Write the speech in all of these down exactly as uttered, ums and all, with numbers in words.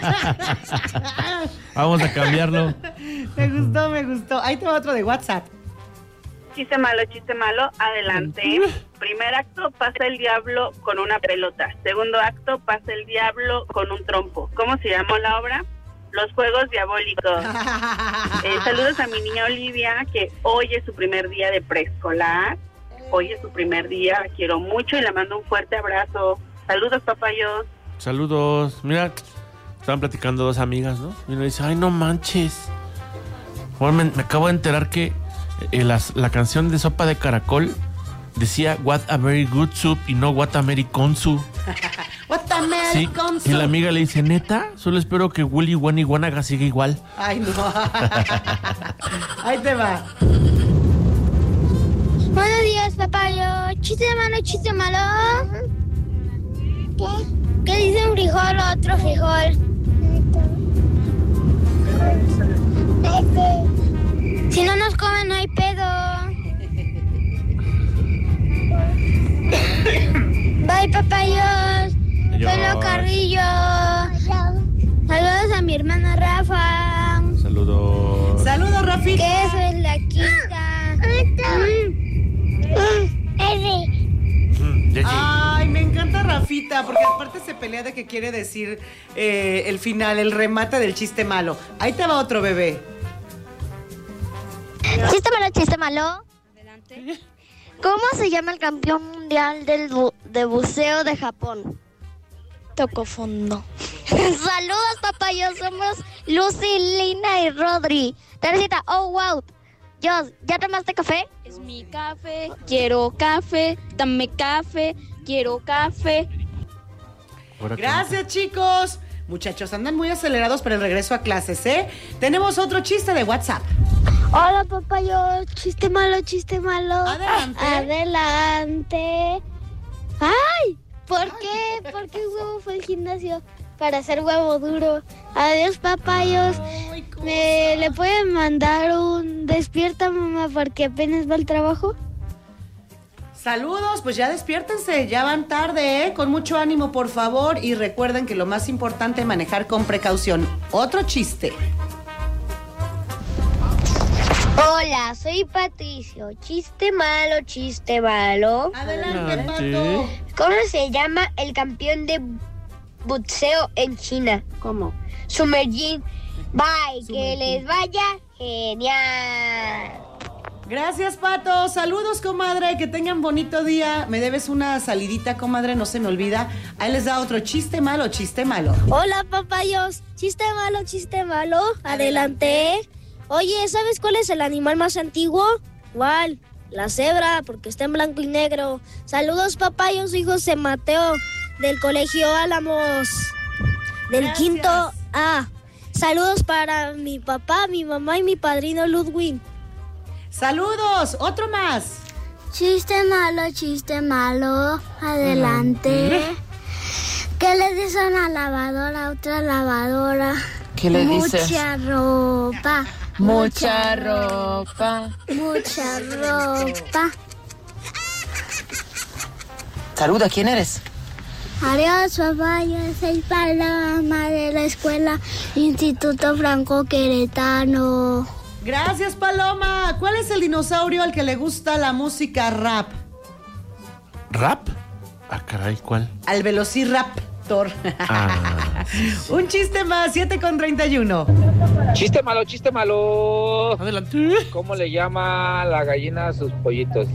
Vamos a cambiarlo. Me gustó, me gustó. Ahí te va otro de WhatsApp. Chiste malo, chiste malo, adelante. Primer acto, pasa el diablo con una pelota. Segundo acto, pasa el diablo con un trompo. ¿Cómo se llamó la obra? Los Juegos Diabólicos. Eh, saludos a mi niña Olivia, que hoy es su primer día de preescolar. Hoy es su primer día, la quiero mucho y le mando un fuerte abrazo. Saludos, papayos. Saludos. Mira, estaban platicando dos amigas, ¿no? Y uno dice, ay, no manches. Bueno, me, me acabo de enterar que eh, las, la canción de Sopa de Caracol decía What a very good soup y no What a American soup. What a American soup. Y la amiga le dice, ¿neta? Solo espero que Willy Wani Wanaga siga igual. Ay, no. Ahí te va. Buenos días, papayo. Chiste malo, chiste malo. ¿Qué? ¿Qué dice un frijol o otro frijol? Si no nos comen, no hay pedo. Bye, papayos. Pelo Carrillo. Saludos a mi hermana Rafa. Saludos. Saludos, Rafita. Que eso es la quita. Ay, me encanta Rafita, porque aparte se pelea de que quiere decir eh, el final, el remate del chiste malo. Ahí te va otro, bebé. Chiste malo, chiste malo. Adelante. ¿Cómo se llama el campeón mundial del bu- de buceo de Japón? Toco fondo. Saludos, papayos. Somos Lucy, Lina y Rodri. Teresita, oh, wow. Jos, ¿ya tomaste café? Es mi café, quiero café, dame café, quiero café. Gracias, chicos. Muchachos, andan muy acelerados para el regreso a clases, ¿eh? Tenemos otro chiste de WhatsApp. Hola, papayos. Chiste malo, chiste malo. Adelante. Adelante. ¡Ay! ¿Por qué? ¿Por qué un huevo fue al gimnasio? Para hacer huevo duro. Adiós, papayos. Ay, ¿Me le pueden mandar un despierta, mamá, porque apenas va al trabajo? Saludos, pues ya despiértense, ya van tarde, ¿eh? Con mucho ánimo, por favor, y recuerden que lo más importante es manejar con precaución. Otro chiste. Hola, soy Patricio. Chiste malo, chiste malo. Adelante, Adelante. Pato. ¿Cómo se llama el campeón de buceo en China? ¿Cómo? Sumergín. Bye, que les vaya genial. Gracias, Pato. Saludos, comadre. Que tengan bonito día. Me debes una salidita, comadre. No se me olvida. Ahí les da otro chiste malo, chiste malo. Hola, papayos. Chiste malo, chiste malo. Adelante. Oye, ¿sabes cuál es el animal más antiguo? ¿Cuál? La cebra, porque está en blanco y negro. Saludos, papayos. Soy José Mateo, del Colegio Álamos, del Gracias. quinto A. Saludos para mi papá, mi mamá y mi padrino Ludwig. Saludos. Otro más. Chiste malo, chiste malo. Adelante. ¿Qué le dice una lavadora a otra lavadora? ¿Qué le dices? Mucha ropa. Mucha ropa. Mucha ropa. Saluda, ¿quién eres? Adiós, papá. Yo soy Paloma de la escuela Instituto Franco Queretano. Gracias, Paloma. ¿Cuál es el dinosaurio al que le gusta la música rap? ¿Rap? Ah, caray, ¿cuál? Al Velociraptor. Ah, Un chiste más, siete con treinta y uno. Chiste malo, chiste malo. adelante. ¿Cómo le llama la gallina a sus pollitos?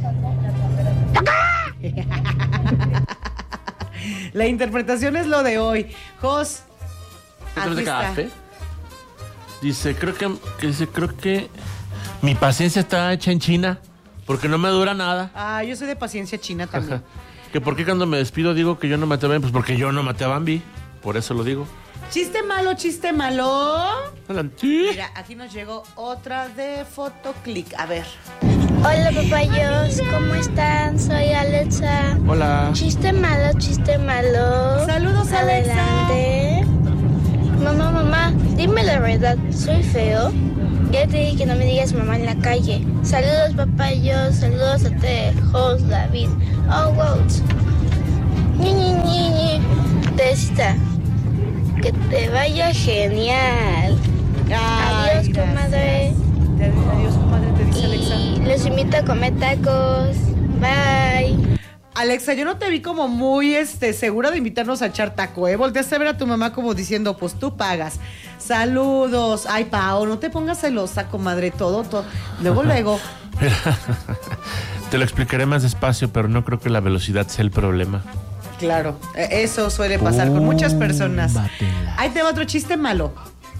La interpretación es lo de hoy. Jos, ¿Qué aquí tal de está. café? Dice, creo que, que dice, creo que mi paciencia está hecha en China, porque no me dura nada. Ah, yo soy de paciencia china también. Que por qué cuando me despido digo que yo no maté a Bambi, pues porque yo no maté a Bambi. Por eso lo digo. Chiste malo, chiste malo. Adelante. Mira, aquí nos llegó otra de Fotoclick. A ver. Hola, papayos. ¿Cómo están? Soy Alexa. Hola. Chiste malo, chiste malo. Saludos, Alexa. Adelante. Mamá, mamá, dime la verdad, ¿soy feo? Ya te dije que no me digas mamá en la calle. Saludos, papayos. Saludos a te, Jos, David. Oh, wow. Ñi, ñi, ñi, ñi. Testa. que te vaya genial. Ay, Adiós, gracias. comadre. Adiós, comadre, te dice Alexa. Y les invito a comer tacos. Bye. Alexa, yo no te vi como muy este, segura de invitarnos a echar taco, ¿eh? Volteaste a ver a tu mamá como diciendo, pues tú pagas. Saludos. Ay, Pao, no te pongas celosa, comadre, todo, todo. Luego, luego. Mira, te lo explicaré más despacio, pero no creo que la velocidad sea el problema. Claro, eh, eso suele pasar con muchas personas. Púmbatela. Ahí te va otro chiste malo.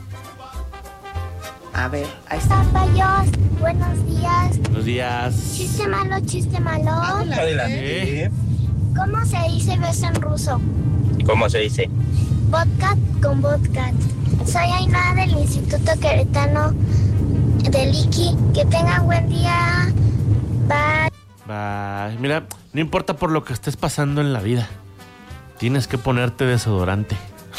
A ver, ahí está. Papayos, buenos días. Buenos días. Chiste malo, chiste malo. ¿Eh? ¿Cómo se dice beso en ruso? ¿Cómo se dice? Vodka con vodka. Soy Ainhoa del Instituto Queretano del I Q I. Que tengan buen día. Bye. Bye. Mira, no importa por lo que estés pasando en la vida, tienes que ponerte desodorante.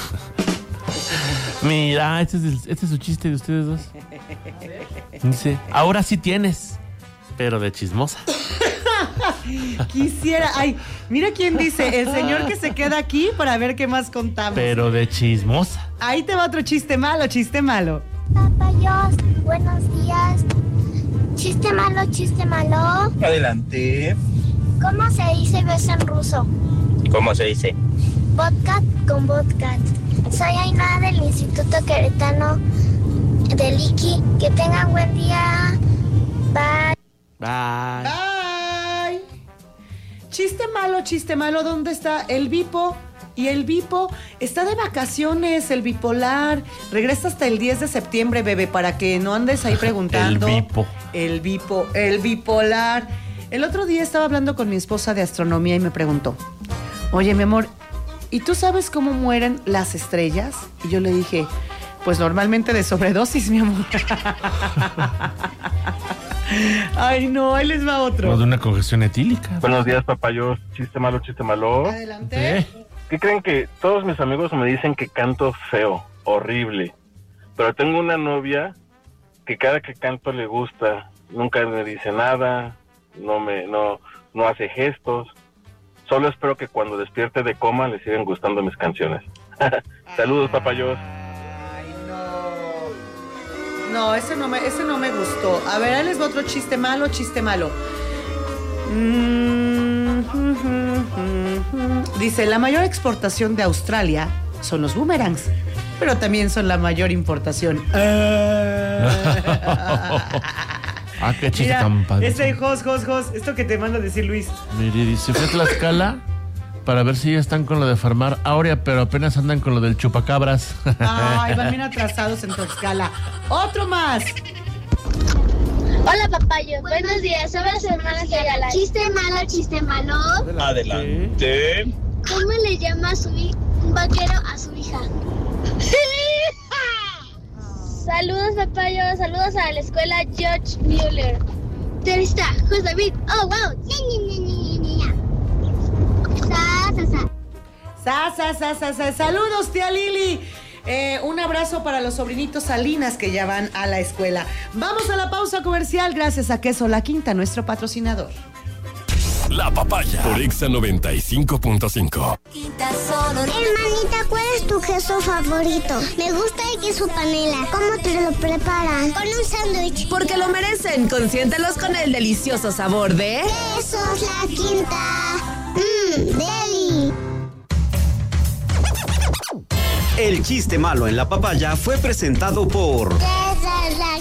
Mira, este es, el- este es su chiste de ustedes dos. Dice, ahora sí tienes, pero de chismosa. Quisiera. Ay, mira quién dice, el señor que se queda aquí para ver qué más contamos. Pero de chismosa. Ahí te va otro chiste malo, chiste malo. Papayos, buenos días. Chiste malo, chiste malo. Adelante. ¿Cómo se dice beso en ruso? ¿Cómo se dice? Vodka con vodka. Soy Ainhoa del Instituto Queretano del I Q I. Que tengan buen día. Bye. Bye. Bye. Chiste malo, chiste malo, ¿dónde está el Bipo? Y el Bipo está de vacaciones, el bipolar. Regresa hasta el diez de septiembre, bebé, para que no andes ahí preguntando. El Bipo. El Bipo, el bipolar. El otro día estaba hablando con mi esposa de astronomía y me preguntó, oye, mi amor, ¿y tú sabes cómo mueren las estrellas? Y yo le dije, pues normalmente de sobredosis, mi amor. Ay, no, ahí les va otro. O de una congestión etílica. Buenos días, papayos. Chiste malo, chiste malo. Adelante. ¿Eh? ¿Qué creen que todos mis amigos me dicen que canto feo, horrible? Pero tengo una novia que cada que canto le gusta, nunca me dice nada, no me, no, no hace gestos. Solo espero que cuando despierte de coma le sigan gustando mis canciones. Saludos, papayos. Ay, no. No, ese no me, ese no me gustó. A ver, ahí les va otro chiste malo, chiste malo. Mm, Dice, la mayor exportación de Australia son los boomerangs, pero también son la mayor importación. Ah, qué chiste Mira, tan padre. ese Jos, Jos, Jos, esto que te manda a decir Luis. Mire, dice, fue a Tlaxcala para ver si ya están con lo de farmar Aurea, pero apenas andan con lo del chupacabras. Ay, van bien atrasados en Tlaxcala. Otro más. Hola, papayos. Buenos días. Somos las hermanas de Gala. Chiste malo, chiste malo. Adelante. ¿Cómo le llama a su hi- un vaquero a su hija? Saludos, papayos. Saludos a la escuela George Mueller. ¿Dónde está? José David. Oh, wow. Sa, sa, sa. Sa, sa, sa, sa, sa. Saludos, tía Lili. Eh, un abrazo para los sobrinitos Salinas que ya van a la escuela. Vamos a la pausa comercial gracias a Queso La Quinta, nuestro patrocinador. La Papaya por Exa noventa y cinco punto cinco. Hermanita, ¿cuál es tu queso favorito? Me gusta el queso panela. ¿Cómo te lo preparan? Con un sándwich. Porque lo merecen, consiéntelos con el delicioso sabor de... Quesos La Quinta. Mmm, deli. El chiste malo en La Papaya fue presentado por Quesos La